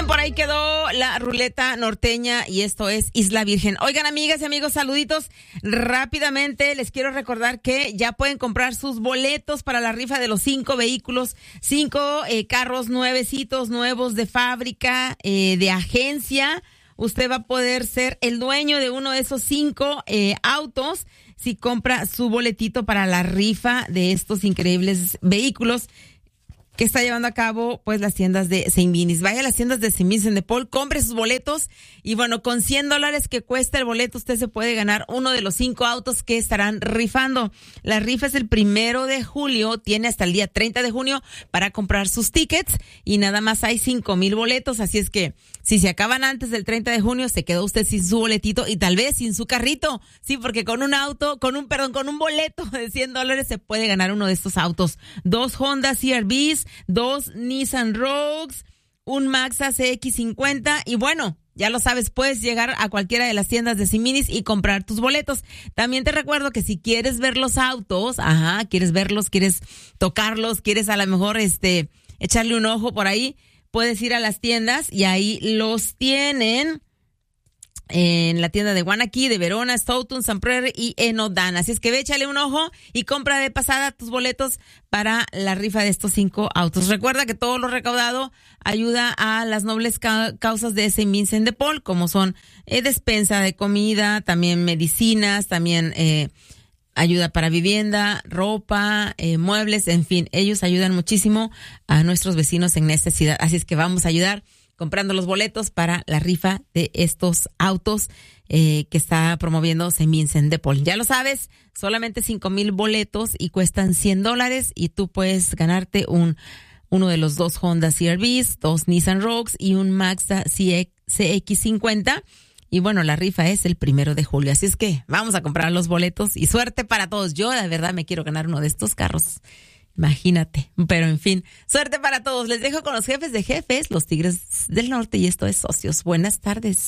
por ahí quedó la ruleta norteña y esto es Isla Virgen. Oigan, amigas y amigos, saluditos. Rápidamente les quiero recordar que ya pueden comprar sus boletos para la rifa de los 5 vehículos, 5 carros nuevecitos, nuevos de fábrica, de agencia. Usted va a poder ser el dueño de uno de esos 5 autos si compra su boletito para la rifa de estos increíbles vehículos que está llevando a cabo, pues, las tiendas de St. Vinis. Vaya a las tiendas de St. Vincent de Paul, compre sus boletos y, bueno, con $100 que cuesta el boleto, usted se puede ganar uno de los 5 autos que estarán rifando. La rifa es el 1 de julio, tiene hasta el día 30 de junio para comprar sus tickets y nada más hay 5,000 boletos, así es que si se acaban antes del 30 de junio, se quedó usted sin su boletito y tal vez sin su carrito. Sí, porque con un boleto de $100 se puede ganar uno de estos autos. 2 Honda CR-Vs, 2 Nissan Rogues, un Mazda CX-50 y bueno, ya lo sabes, puedes llegar a cualquiera de las tiendas de St. Vinis y comprar tus boletos. También te recuerdo que si quieres ver los autos, quieres verlos, quieres tocarlos, quieres a lo mejor echarle un ojo por ahí, puedes ir a las tiendas y ahí los tienen en la tienda de Guanaquí, de Verona, Stoughton, San Prairie y Enodan. Así es que ve, échale un ojo y compra de pasada tus boletos para la rifa de estos 5 autos. Recuerda que todo lo recaudado ayuda a las nobles causas de St. Vincent de Paul, como son despensa de comida, también medicinas, también ayuda para vivienda, ropa, muebles, en fin, ellos ayudan muchísimo a nuestros vecinos en necesidad. Así es que vamos a ayudar comprando los boletos para la rifa de estos autos que está promoviendo St. Vincent de Paul. Ya lo sabes, solamente 5,000 boletos y cuestan $100 y tú puedes ganarte uno de los 2 Honda CR-Vs, 2 Nissan Rogues y un Mazda CX-50. Y bueno, la rifa es el 1 de julio. Así es que vamos a comprar los boletos y suerte para todos. Yo, la verdad, me quiero ganar uno de estos carros. Imagínate. Pero en fin, suerte para todos. Les dejo con los jefes de jefes, los Tigres del Norte, y esto es Socios. Buenas tardes.